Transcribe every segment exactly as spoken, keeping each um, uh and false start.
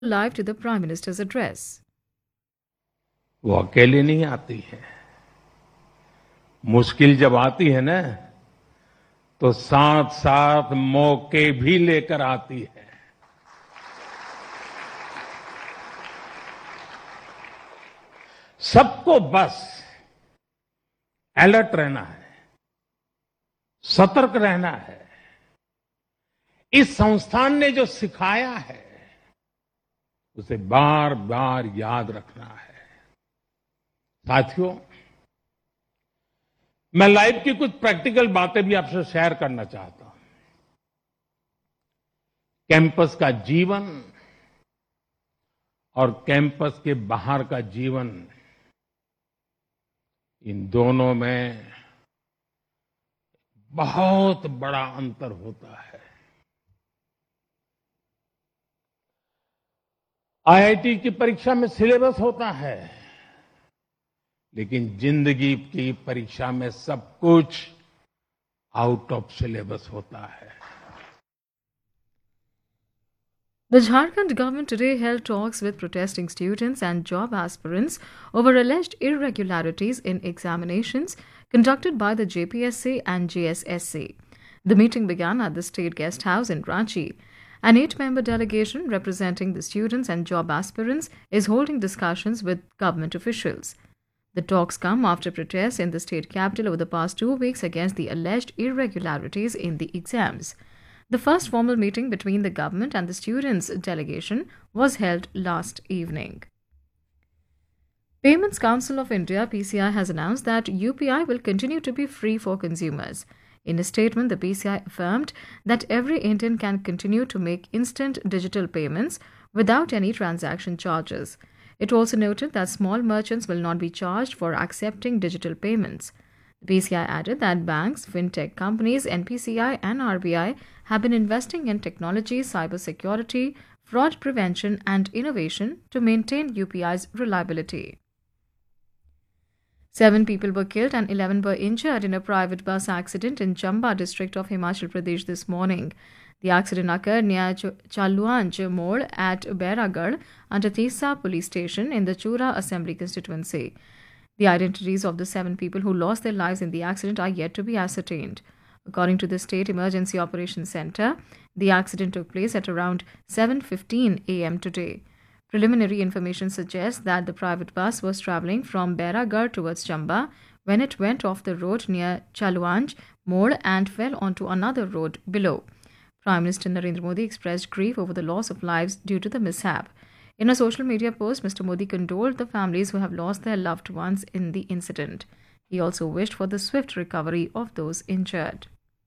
live to the Prime Minister's address. वो अकेले नहीं आती है। मुश्किल जब आती है ना, तो साथ साथ मौके भी लेकर आती है। सबको बस अलर्ट रहना है, सतर्क रहना है। इस संस्थान ने जो सिखाया है, उसे बार बार याद रखना है। साथियों, मैं लाइफ की कुछ प्रैक्टिकल बातें भी आपसे शेयर करना चाहता हूं। कैंपस का जीवन और कैंपस के बाहर का जीवन, इन दोनों में बहुत बड़ा अंतर होता है। आईआईटी की परीक्षा में सिलेबस होता है, लेकिन जिंदगी की परीक्षा में सब कुछ आउट ऑफ सिलेबस होता है। The Jharkhand government today held talks with protesting students and job aspirants over alleged irregularities in examinations conducted by the J P S C and J S S C. The meeting began at the State Guest House in Ranchi. An eight-member delegation representing the students and job aspirants is holding discussions with government officials. The talks come after protests in the state capital over the past two weeks against the alleged irregularities in the exams. The first formal meeting between the government and the students' delegation was held last evening. Payments Council of India P C I has announced that U P I will continue to be free for consumers. In a statement, the P C I affirmed that every Indian can continue to make instant digital payments without any transaction charges. It also noted that small merchants will not be charged for accepting digital payments. The P C I added that banks, fintech companies, N P C I and R B I have been investing in technology, cybersecurity, fraud prevention and innovation to maintain U P I's reliability. Seven people were killed and eleven were injured in a private bus accident in Chamba district of Himachal Pradesh this morning. The accident occurred near Chaluanj Mode at Beragarh under Tisa police station in the Chura Assembly constituency. The identities of the seven people who lost their lives in the accident are yet to be ascertained. According to the State Emergency Operations Center, the accident took place at around seven fifteen a m today. Preliminary information suggests that the private bus was travelling from Beragarh towards Chamba when it went off the road near Chaluanj Mode and fell onto another road below. Prime Minister Narendra Modi expressed grief over the loss of lives due to the mishap. In a social media post, Mister Modi condoled the families who have lost their loved ones in the incident. He also wished for the swift recovery of those injured.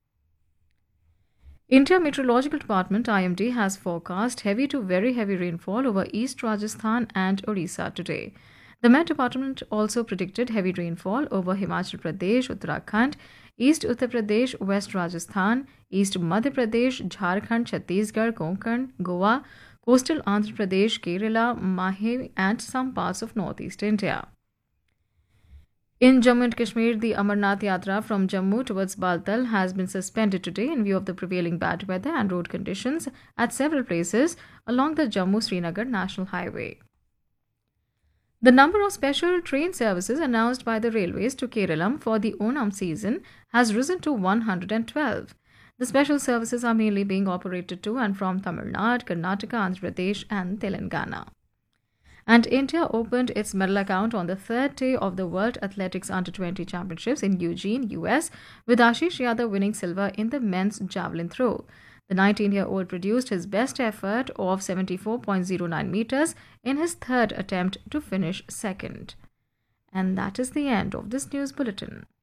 India Meteorological Department I M D has forecast heavy to very heavy rainfall over East Rajasthan and Orissa today. The Met Department also predicted heavy rainfall over Himachal Pradesh, Uttarakhand, East Uttar Pradesh, West Rajasthan, East Madhya Pradesh, Jharkhand, Chhattisgarh, Konkan, Goa, coastal Andhra Pradesh, Kerala, Mahe and some parts of northeast India. In Jammu and Kashmir, the Amarnath Yatra from Jammu towards Baltal has been suspended today in view of the prevailing bad weather and road conditions at several places along the Jammu-Srinagar National Highway. The number of special train services announced by the railways to Kerala for the Onam season has risen to one hundred twelve. The special services are mainly being operated to and from Tamil Nadu, Karnataka, Andhra Pradesh and Telangana. And India opened its medal account on the third day of the World Athletics Under twenty Championships in Eugene, U S, with Ashish Yadav winning silver in the men's javelin throw. The nineteen-year-old produced his best effort of seventy-four point zero nine meters in his third attempt to finish second. And that is the end of this news bulletin.